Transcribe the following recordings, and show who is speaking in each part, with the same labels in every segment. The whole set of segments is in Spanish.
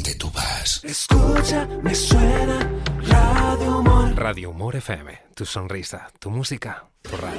Speaker 1: donde tú vas.
Speaker 2: Escucha, me suena Radio Humor.
Speaker 3: Radio Humor FM, tu sonrisa, tu música, tu radio.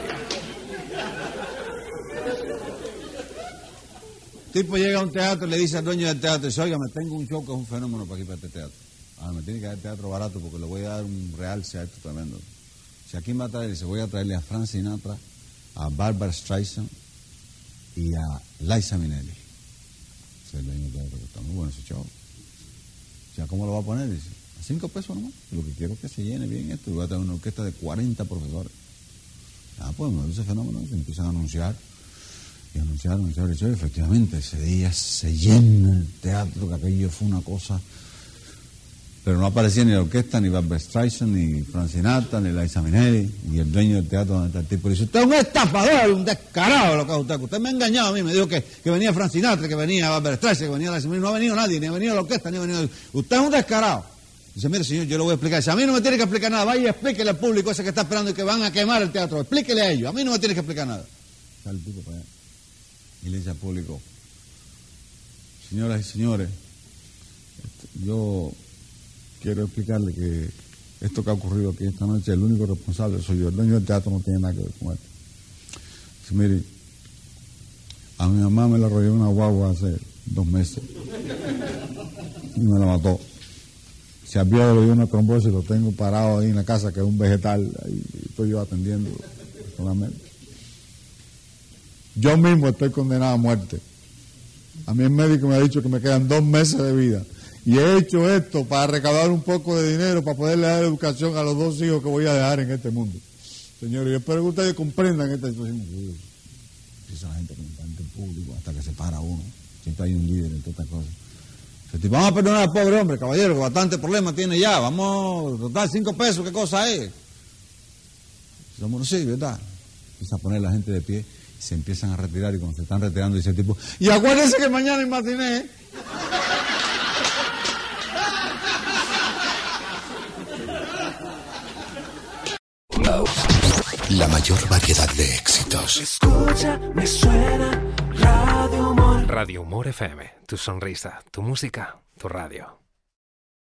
Speaker 4: Tipo llega a un teatro y le dice al dueño del teatro, dice, oiga, me tengo un show que es un fenómeno para aquí, para este teatro. Me tiene que dar teatro barato porque le voy a dar un realce a esto tremendo. Si aquí me va a traer, dice, voy a traerle a Frank Sinatra, a Barbara Streisand y a Liza Minnelli. Dice el dueño del teatro, está muy bueno ese show. O sea, ¿cómo lo va a poner? Dice, a 5 pesos nomás. Lo que quiero es que se llene bien esto. Y voy a tener una orquesta de 40 profesores. Pues me ese fenómeno, se empiezan a anunciar. Y anunciaron, y efectivamente, ese día se llena el teatro, que aquello fue una cosa. Pero no aparecía ni la orquesta, ni Barbra Streisand, ni Frank Sinatra, ni Liza Minnelli, y el dueño del teatro donde está el tipo. Le dice, usted es un estafador, un descarado lo que es usted. Usted me ha engañado a mí, me dijo que venía Frank Sinatra, que venía Barbra Streisand, que venía Liza Minnelli. No ha venido nadie, ni ha venido la orquesta, ni ha venido... Usted es un descarado. Dice, mire señor, yo le voy a explicar. Dice, a mí no me tiene que explicar nada. Vaya y explíquele al público ese que está esperando y que van a quemar el teatro. Explíquele a ellos. A mí no me tiene que explicar nada. Sale el tipo para allá. Y le dice al público, señoras y señores, yo quiero explicarle que esto que ha ocurrido aquí esta noche, el único responsable soy yo. El dueño del teatro no tiene nada que ver con esto. Dice, mire, a mi mamá me la arrolló una guagua hace 2 meses y me la mató. Si había le dio una trombosis, lo tengo parado ahí en la casa, que es un vegetal, ahí estoy yo atendiendo solamente. Yo mismo estoy condenado a muerte. A mí el médico me ha dicho que me quedan 2 meses de vida. Y he hecho esto para recaudar un poco de dinero, para poderle dar educación a los 2 hijos que voy a dejar en este mundo. Señores, yo espero que ustedes comprendan esta situación. Esa gente que me en público hasta que se para uno. Siempre hay un líder en todas estas cosas. Vamos a perdonar al pobre hombre, caballero, que bastante problema tiene ya. Vamos, total, 5 pesos, ¿qué cosa es? Somos sí, ¿verdad? Empieza a poner la gente de pie y se empiezan a retirar, y cuando se están retirando dice el tipo, y acuérdense que mañana hay matiné.
Speaker 1: La mayor variedad de éxitos.
Speaker 2: Escucha, me suena Radio Humor.
Speaker 3: Radio Humor FM, tu sonrisa, tu música, tu radio.